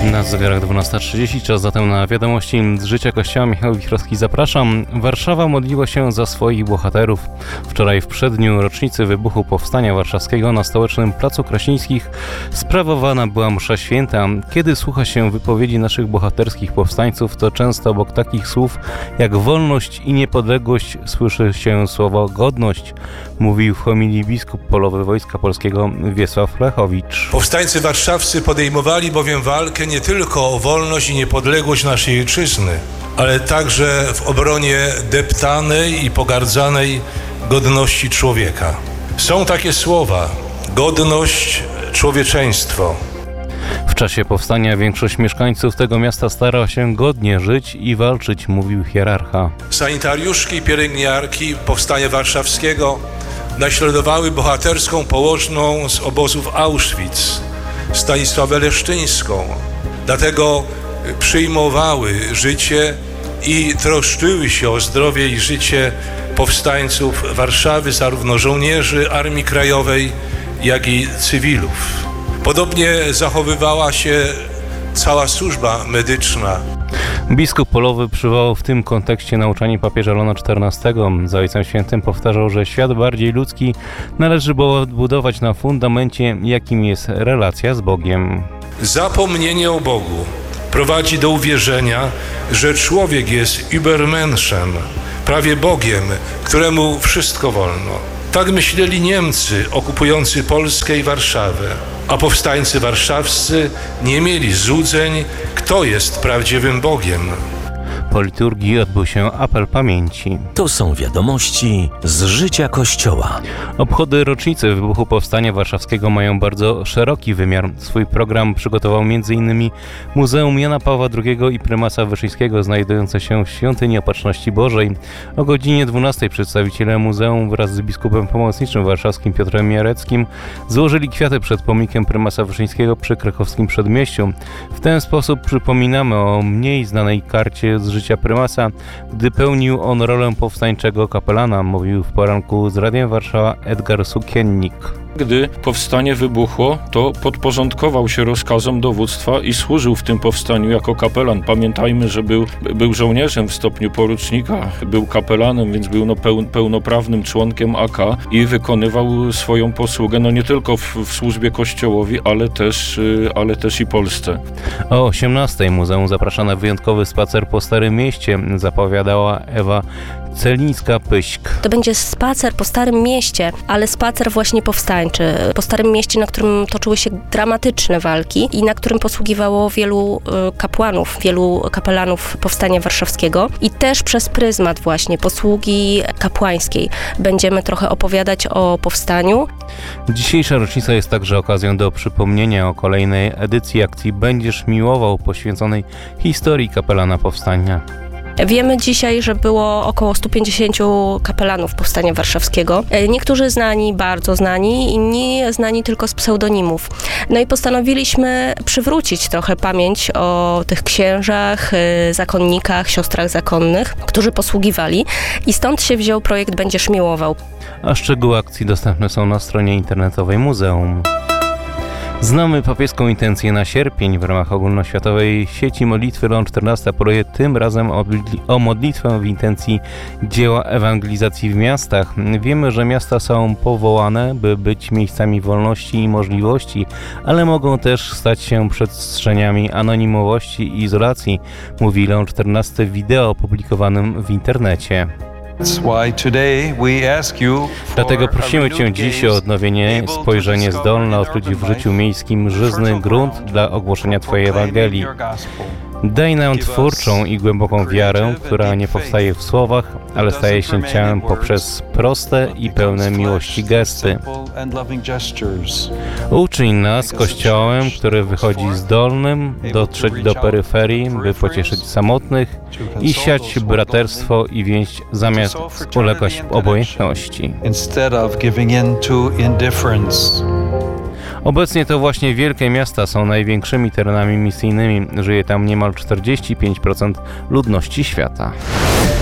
Na zegarach 12:30, czas zatem na wiadomości z życia Kościoła. Michał Wichrowski, zapraszam. Warszawa modliła się za swoich bohaterów. Wczoraj w przeddniu rocznicy wybuchu Powstania Warszawskiego na stołecznym Placu Krasińskich sprawowana była msza święta. Kiedy słucha się wypowiedzi naszych bohaterskich powstańców, to często obok takich słów jak wolność i niepodległość słyszy się słowo godność, mówił w homilii biskup polowy Wojska Polskiego Wiesław Lechowicz. Powstańcy warszawscy podejmowali bowiem walkę nie tylko o wolność i niepodległość naszej ojczyzny, ale także w obronie deptanej i pogardzanej godności człowieka. Są takie słowa: godność, człowieczeństwo. W czasie powstania większość mieszkańców tego miasta starała się godnie żyć i walczyć, mówił hierarcha. Sanitariuszki i pielęgniarki Powstania Warszawskiego naśladowały bohaterską położną z obozów Auschwitz, Stanisławę Leszczyńską. Dlatego przyjmowały życie i troszczyły się o zdrowie i życie powstańców Warszawy, zarówno żołnierzy Armii Krajowej, jak i cywilów. Podobnie zachowywała się cała służba medyczna. Biskup polowy przywołał w tym kontekście nauczanie papieża Leona XIV. Za Ojcem Świętym powtarzał, że świat bardziej ludzki należy budować na fundamencie, jakim jest relacja z Bogiem. Zapomnienie o Bogu prowadzi do uwierzenia, że człowiek jest Übermenschem, prawie Bogiem, któremu wszystko wolno. Tak myśleli Niemcy okupujący Polskę i Warszawę, a powstańcy warszawscy nie mieli złudzeń, kto jest prawdziwym Bogiem. Po liturgii odbył się apel pamięci. To są wiadomości z życia Kościoła. Obchody rocznicy wybuchu Powstania Warszawskiego mają bardzo szeroki wymiar. Swój program przygotował m.in. Muzeum Jana Pawła II i Prymasa Wyszyńskiego znajdujące się w Świątyni Opatrzności Bożej. O godzinie 12 przedstawiciele muzeum wraz z biskupem pomocniczym warszawskim Piotrem Jareckim złożyli kwiaty przed pomnikiem Prymasa Wyszyńskiego przy krakowskim Przedmieściu. W ten sposób przypominamy o mniej znanej karcie z życia prymasa, gdy pełnił on rolę powstańczego kapelana, mówił w poranku z Radiem Warszawa Edgar Sukiennik. Gdy powstanie wybuchło, to podporządkował się rozkazom dowództwa i służył w tym powstaniu jako kapelan. Pamiętajmy, że był żołnierzem w stopniu porucznika, był kapelanem, więc był pełnoprawnym członkiem AK i wykonywał swoją posługę nie tylko w służbie Kościołowi, ale też i Polsce. O 18:00 muzeum zaprasza na wyjątkowy spacer po Starym Mieście, zapowiadała Ewa Celińska-Pyśk. To będzie spacer po Starym Mieście, ale spacer właśnie powstańczy. Po Starym Mieście, na którym toczyły się dramatyczne walki i na którym posługiwało wielu kapłanów, wielu kapelanów Powstania Warszawskiego. I też przez pryzmat właśnie posługi kapłańskiej będziemy trochę opowiadać o powstaniu. Dzisiejsza rocznica jest także okazją do przypomnienia o kolejnej edycji akcji Będziesz miłował, poświęconej historii kapelana powstania. Wiemy dzisiaj, że było około 150 kapelanów Powstania Warszawskiego. Niektórzy znani, bardzo znani, inni znani tylko z pseudonimów. No i postanowiliśmy przywrócić trochę pamięć o tych księżach, zakonnikach, siostrach zakonnych, którzy posługiwali. I stąd się wziął projekt Będziesz miłował. A szczegóły akcji dostępne są na stronie internetowej muzeum. Znamy papieską intencję na sierpień. W ramach ogólnoświatowej sieci modlitwy Leon XIV apeluje tym razem o modlitwę w intencji dzieła ewangelizacji w miastach. Wiemy, że miasta są powołane, by być miejscami wolności i możliwości, ale mogą też stać się przestrzeniami anonimowości i izolacji, mówi Leon XIV w wideo opublikowanym w internecie. Dlatego prosimy Cię dziś o odnowienie, spojrzenie zdolne od ludzi w życiu miejskim, żyzny grunt dla ogłoszenia Twojej Ewangelii. Daj nam twórczą i głęboką wiarę, która nie powstaje w słowach, ale staje się ciałem poprzez proste i pełne miłości gesty. Uczyń nas Kościołem, który wychodzi zdolnym dotrzeć do peryferii, by pocieszyć samotnych i siać braterstwo i więź zamiast ulegać obojętności. Obecnie to właśnie wielkie miasta są największymi terenami misyjnymi. Żyje tam niemal 45% ludności świata.